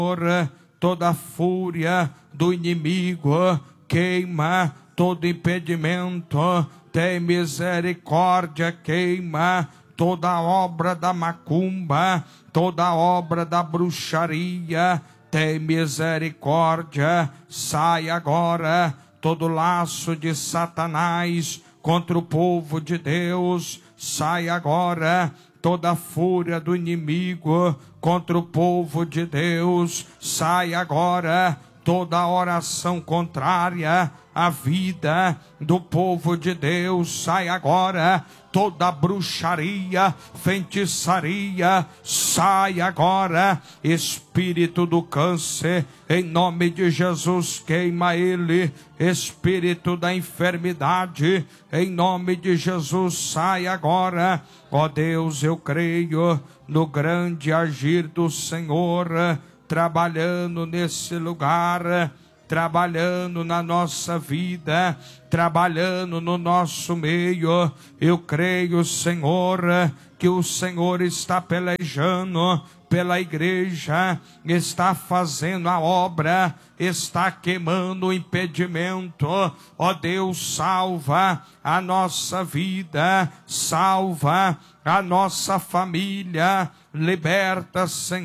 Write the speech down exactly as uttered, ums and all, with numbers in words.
toda a fúria do inimigo, queima todo impedimento, tem misericórdia, queima toda obra da macumba, toda obra da bruxaria, tem misericórdia, sai agora todo laço de Satanás contra o povo de Deus, sai agora toda a fúria do inimigo contra o povo de Deus, sai agora toda oração contrária à vida do povo de Deus, sai agora toda bruxaria, feitiçaria, sai agora, espírito do câncer, em nome de Jesus, queima ele, espírito da enfermidade, em nome de Jesus, sai agora, ó Deus, eu creio no grande agir do Senhor, trabalhando nesse lugar, trabalhando na nossa vida, trabalhando no nosso meio. Eu creio, Senhor, que o Senhor está pelejando pela igreja, está fazendo a obra, está queimando o impedimento. Ó Deus, salva a nossa vida, salva a nossa família, liberta, Senhor.